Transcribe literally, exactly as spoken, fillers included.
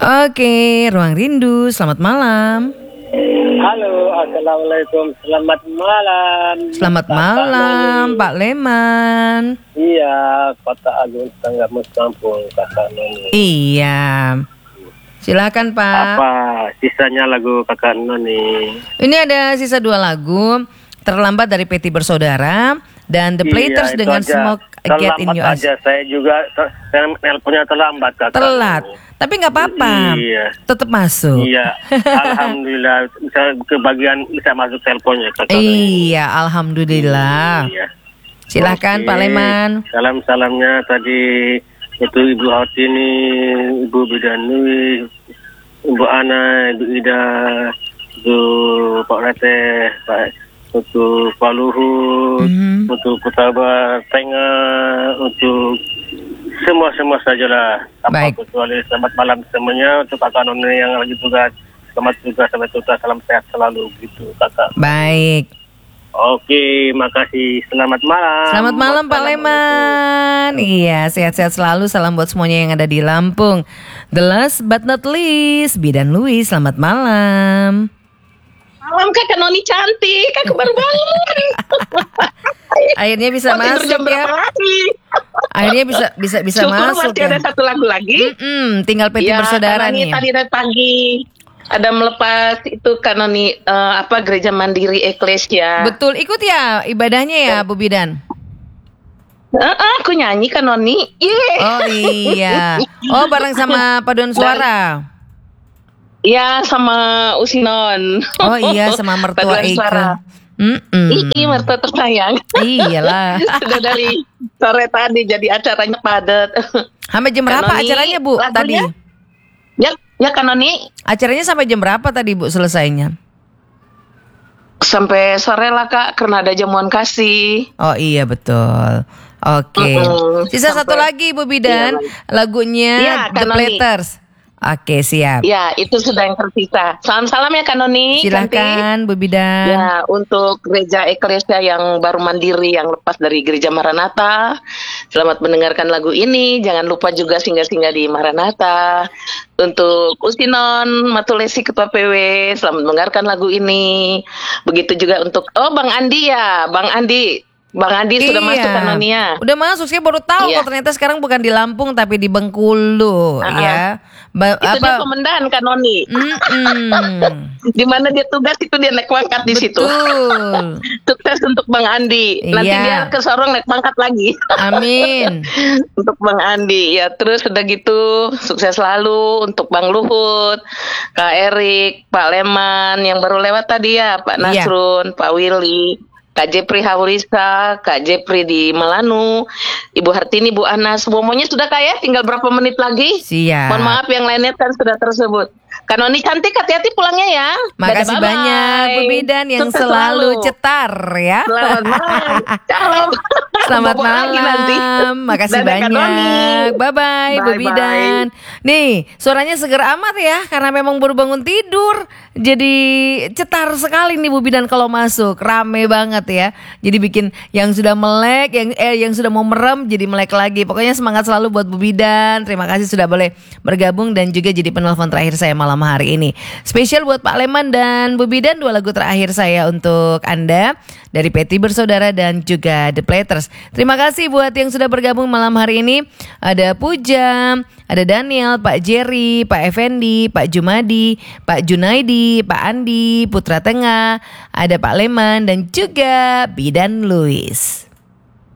Oke, Ruang Rindu, selamat malam. Halo, assalamualaikum, selamat malam. Selamat Pak malam, Noni. Pak Leman. Iya, Kota Agung Tanggamus Kampung, Kakak Noni. Iya, silakan Pak. Apa sisanya lagu Kakak Noni? Ini ada sisa dua lagu, Terlambat dari Peti Bersaudara dan The Platers Iya, itu dengan aja. Smoke Get in Terlambat Your Eyes. aja, saya juga ter- saya nelponnya terlambat Kakak. Telat, Noni. tapi nggak apa-apa, Iya. tetap masuk. Iya, alhamdulillah bisa kebagian bisa masuk teleponnya Kakak Noni. Iya, alhamdulillah. Iya. Silakan Oke. Pak Leman. Salam-salamnya tadi itu Ibu Hartini, Ibu Bidanui, Ibu Ana, Ibu Ida, Ibu Pak Rete, Pak untuk Pak Luhut, Mhm. untuk Kutabar Tengah, untuk semua-semua sajalah. Tanpa Baik. kecuali selamat malam semuanya untuk kakak Noni yang lagi tugas. Selamat tugas, sampai tugas, salam sehat selalu gitu kakak. Baik. Oke, makasih. Selamat malam. Selamat malam Pak Leman. Iya, sehat-sehat selalu. Salam buat semuanya yang ada di Lampung. The last but not least, Bidan Louis, selamat malam. Malam Kakak Noni cantik, aku baru bangun. Akhirnya bisa Mau tidur jam masuk ya. berapa lagi? Akhirnya bisa bisa bisa Syukur masuk masih ya. ada satu lagu lagi. Mm-mm, tinggal Peti Ya, Bersaudara Kak Noni nih. tadi dari pagi ada melepas itu Kak Noni eh, apa Gereja Mandiri Eklesia. Betul, ikut ya ibadahnya ya Bu Bidan. Eh, eh, aku nyanyi Kak Noni. Yeay. Oh iya. Oh bareng sama paduan suara. Ya sama Usinon. Oh iya sama mertua Paduan suara. Eka. Mm-mm. Ii, mertua tersayang. Iyalah. Sudah dari sore tadi jadi acaranya padat. Sampai jam berapa Kak Noni, acaranya Bu lagunya? tadi? Ya, ya Kak Noni. Acaranya sampai jam berapa tadi Bu selesainya? Sampai sore lah Kak, karena ada jamuan kasih. Oh iya betul. Oke. Mm-mm. Sisa Sampai- satu lagi Bu Bidan, Iya. lagunya Iya, The Kak Noni. Platers. Oke siap. Ya, itu sudah yang tersisa. Salam-salam ya Kak Noni. cantik. Silakan Bu Bidan. Ya, untuk gereja Eklesia yang baru mandiri, yang lepas dari gereja Maranatha. Selamat mendengarkan lagu ini. Jangan lupa juga singgah-singgah di Maranatha. Untuk Usinon, Matulesi Ketua P W, selamat mendengarkan lagu ini. Begitu juga untuk, oh Bang Andi ya, Bang Andi. Bang Andi sudah Iya. masuk Kak Noni ya. Udah masuk, saya baru tahu Iya. kok ternyata sekarang bukan di Lampung tapi di Bengkulu Ah, ya. Ba- Itu dia komandan Kak Noni. Mm-mm. Di mana dia tugas itu dia naik pangkat di situ. Betul. Sukses untuk Bang Andi. Nanti Iya. dia ke Sorong naik pangkat lagi. Amin. Untuk Bang Andi. Ya terus udah gitu sukses selalu untuk Bang Luhut, Kak Erik, Pak Leman yang baru lewat tadi ya, Pak Iya. Nasrun, Pak Willy, Kak Jepri Haurisa, Kak Jepri di Melanu, Ibu Hartini, Bu Ana, semuanya sudah Kak ya? Tinggal berapa menit lagi? Siap. Mohon maaf yang lainnya kan sudah tersebut. Kak Noni cantik, hati-hati pulangnya ya. Makasih Dadah, bye-bye. banyak Bu Bidan yang Sukses selalu cetar ya. Selamat malam. Ciao. Selamat Bobo lagi nanti. malam. Makasih Dadah, Kak Noni. banyak. Bye-bye Bu Bye-bye. Bidan. Nih, suaranya seger amat ya karena memang baru bangun tidur. Jadi cetar sekali nih Bu Bidan kalau masuk. Rame banget ya. Jadi bikin yang sudah melek, yang eh yang sudah mau merem jadi melek lagi. Pokoknya semangat selalu buat Bu Bidan. Terima kasih sudah boleh bergabung dan juga jadi penelpon terakhir saya malam hari ini. Spesial buat Pak Leman dan Bu Bidan, dua lagu terakhir saya untuk Anda dari Peti Bersaudara dan juga The Platers. Terima kasih buat yang sudah bergabung malam hari ini. Ada Puja, ada Daniel, Pak Jerry, Pak Effendi, Pak Jumadi, Pak Junaidi, Pak Andi, Putra Tengah, ada Pak Leman dan juga Bidan Louis.